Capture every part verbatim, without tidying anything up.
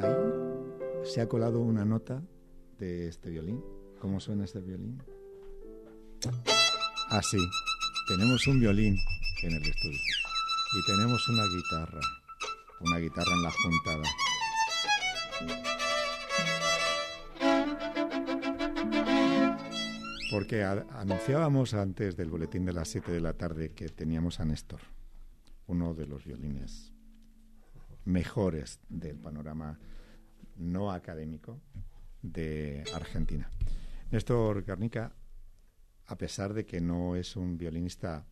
ahí se ha colado una nota de este violín. ¿Cómo suena este violín? Ah, sí. Tenemos un violín en el estudio. Y tenemos una guitarra. Una guitarra en la juntada. Porque a- anunciábamos antes del boletín de las siete de la tarde que teníamos a Néstor, uno de los violines mejores del panorama no académico de Argentina. Néstor Garnica, a pesar de que no es un violinista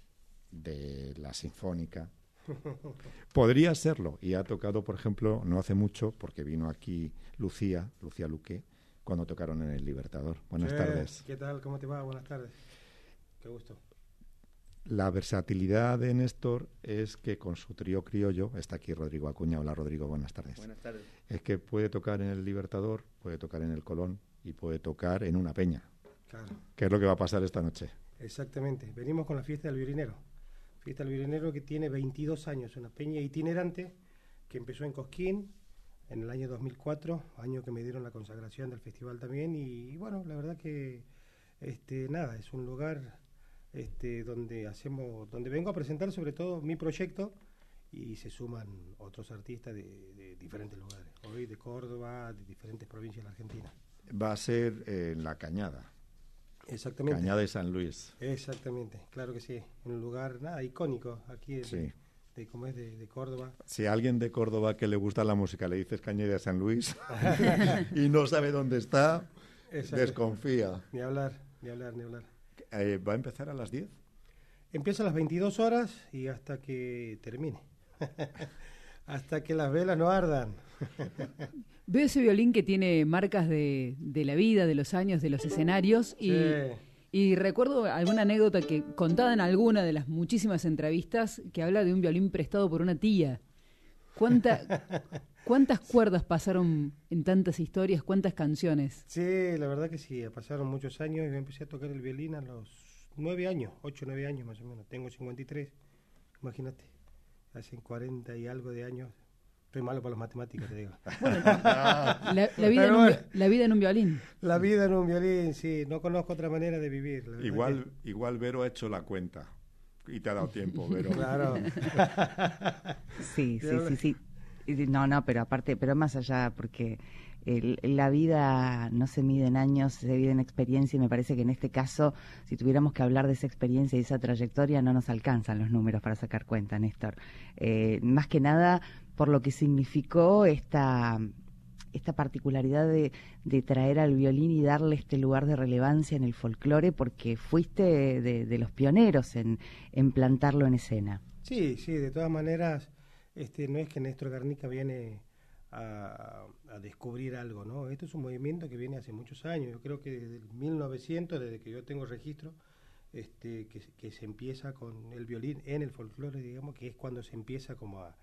de la sinfónica, podría serlo, y ha tocado, por ejemplo, no hace mucho, porque vino aquí Lucía, Lucía Luque, cuando tocaron en el Libertador. Buenas Sí, tardes. ¿qué tal? ¿Cómo te va? Buenas tardes. Qué gusto. La versatilidad de Néstor es que con su trío criollo, está aquí Rodrigo Acuña. Hola Rodrigo, buenas tardes. Buenas tardes. Es que puede tocar en el Libertador, puede tocar en el Colón y puede tocar en una peña. Claro. ¿Qué es lo que va a pasar esta noche? Exactamente. Venimos con la fiesta del violinero. Fiesta del violinero que tiene veintidós años, una peña itinerante que empezó en Cosquín en el año dos mil cuatro, año que me dieron la consagración del festival también. Y, y bueno, la verdad que este nada, es un lugar este donde hacemos, donde vengo a presentar sobre todo mi proyecto, y se suman otros artistas de, de diferentes lugares, hoy de Córdoba, de diferentes provincias de la Argentina. Va a ser en La Cañada. Exactamente. Cañada de San Luis. Exactamente, claro que sí. Un lugar nada icónico aquí de, Sí. de, como es de, de Córdoba. Si a alguien de Córdoba que le gusta la música le dices Cañada de San Luis y no sabe dónde está, Exacto. desconfía. Ni hablar, ni hablar, ni hablar. Eh, ¿Va a empezar a las diez? Empieza a las veintidós horas y hasta que termine. Hasta que las velas no ardan. Veo ese violín que tiene marcas de, de la vida, de los años, de los escenarios, y, Sí. y recuerdo alguna anécdota que contada en alguna de las muchísimas entrevistas que habla de un violín prestado por una tía. ¿Cuánta, ¿Cuántas cuerdas pasaron en tantas historias? ¿Cuántas canciones? Sí, la verdad que sí, pasaron muchos años y yo empecé a tocar el violín a los nueve años, ocho, nueve años más o menos. Tengo cincuenta y tres, imagínate, hace cuarenta y algo de años. Estoy malo para las matemáticas, te digo. Bueno, la, la, vida en un, bueno. vi- la vida en un violín. La vida en un violín, sí, no conozco otra manera de vivir. la verdad Igual, que- igual Vero ha hecho la cuenta y te ha dado tiempo, Vero. Claro. Sí, sí, sí, sí. Y No, no, pero aparte, pero más allá, porque el- la vida no se mide en años, se mide en experiencia, y me parece que en este caso, si tuviéramos que hablar de esa experiencia y esa trayectoria, no nos alcanzan los números para sacar cuenta, Néstor. Eh, más que nada por lo que significó esta esta particularidad de, de traer al violín y darle este lugar de relevancia en el folclore, porque fuiste de, de los pioneros en, en plantarlo en escena. Sí, sí, de todas maneras, este, no es que Néstor Garnica viene a, a descubrir algo, ¿no? Esto es un movimiento que viene hace muchos años. Yo creo que desde el mil novecientos, desde que yo tengo registro, este, que, que se empieza con el violín en el folclore, digamos, que es cuando se empieza como a,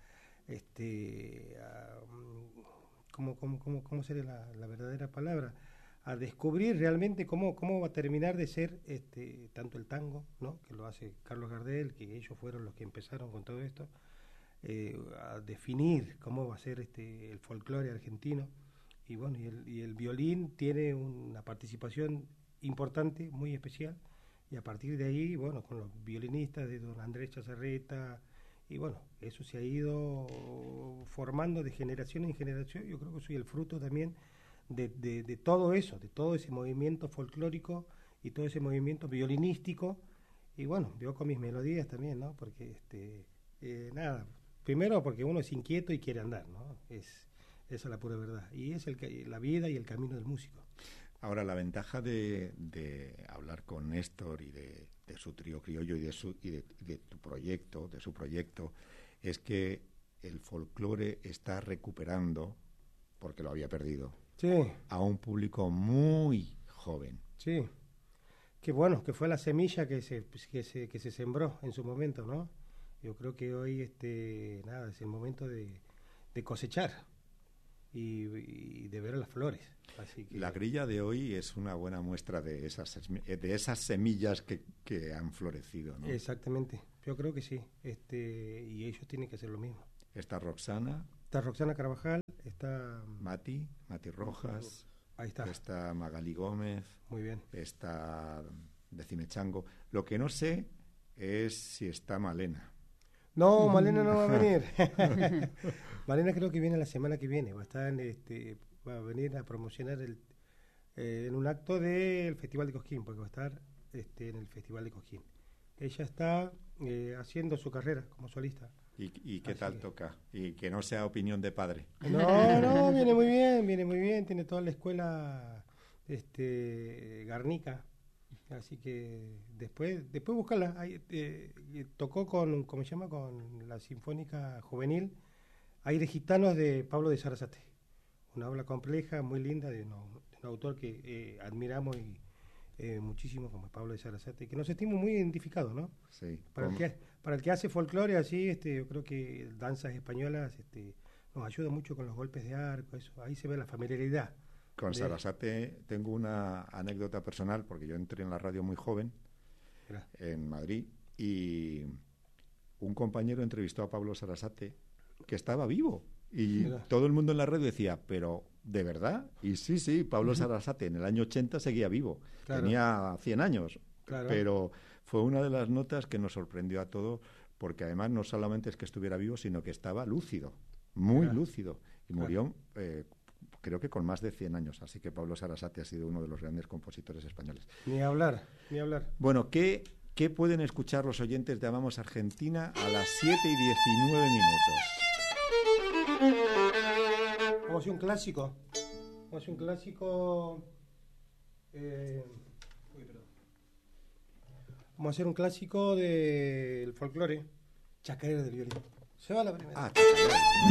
este, a, ¿cómo, cómo, cómo, cómo sería la, la verdadera palabra? A descubrir realmente cómo, cómo va a terminar de ser este, tanto el tango, ¿no? Que lo hace Carlos Gardel, que ellos fueron los que empezaron con todo esto, eh, a definir cómo va a ser este, el folclore argentino. Y bueno, y el, y el violín tiene una participación importante, muy especial, y a partir de ahí, bueno, con los violinistas de don Andrés Chazarreta, y bueno, eso se ha ido formando de generación en generación. Yo creo que soy el fruto también de, de, de todo eso, de todo ese movimiento folclórico y todo ese movimiento violinístico. Y bueno, yo con mis melodías también, ¿no? Porque, este, eh, nada, primero porque uno es inquieto y quiere andar, ¿no? Es, esa es la pura verdad. Y es el, la vida y el camino del músico. Ahora, la ventaja de, de hablar con Néstor y de, de su trío criollo y de, su, y de, de tu proyecto, de su proyecto, es que el folclore está recuperando, porque lo había perdido, sí, a un público muy joven. Sí, qué bueno, que fue la semilla que se, que se, que se sembró en su momento, ¿no? Yo creo que hoy, este, nada, es el momento de, de cosechar y, y de ver las flores. Así que... La grilla de hoy es una buena muestra de esas, de esas semillas que, que han florecido, ¿no? Exactamente, yo creo que sí, este, y ellos tienen que hacer lo mismo. Está Roxana, Está Roxana Carvajal, está... Mati, Mati Rojas, Ahí está. está Magali Gómez, Muy bien. está Decime Chango. Lo que no sé es si está Malena. No, Malena no va a venir. Malena creo que viene la semana que viene. Va a estar en este, va a venir a promocionar el, eh, en un acto del Festival de Cosquín, porque va a estar este, en el Festival de Cosquín. Ella está eh, haciendo su carrera como solista. ¿Y, y qué Así tal que- toca? Y que no sea opinión de padre. No, no, viene muy bien, viene muy bien. Tiene toda la escuela este, Garnica. Así que después después buscarla. Ahí, eh, tocó con, ¿cómo se llama? Con la Sinfónica Juvenil Aires Gitanos de Pablo de Sarasate. Una obra compleja, muy linda, de, uno- de un autor que eh, admiramos y, eh, muchísimo, como Pablo de Sarasate, que nos sentimos muy identificados, ¿no? Sí. Para el Como- que, para el que hace folclore así, este, yo creo que danzas españolas este, nos ayuda mucho con los golpes de arco, eso. Ahí se ve la familiaridad. Con de- Sarasate tengo una anécdota personal, porque yo entré en la radio muy joven, Mira, en Madrid, y un compañero entrevistó a Pablo Sarasate, que estaba vivo. Y Mira. todo el mundo en la radio decía, pero ¿de verdad? Y sí, sí, Pablo Sarasate en el año ochenta seguía vivo. Claro. Tenía cien años. Claro. Pero fue una de las notas que nos sorprendió a todos, porque además no solamente es que estuviera vivo, sino que estaba lúcido, muy Claro. lúcido. Y Claro. murió, eh, creo que con más de cien años. Así que Pablo Sarasate ha sido uno de los grandes compositores españoles. ni hablar, ni hablar. Bueno, ¿qué, qué pueden escuchar los oyentes de Amamos Argentina a las siete y diecinueve minutos? Vamos a hacer un clásico. Vamos a hacer un clásico. eh, uy, perdón. Vamos a hacer un clásico del folclore. Chacarera del violín. Se va la primera. Ah, chacarera.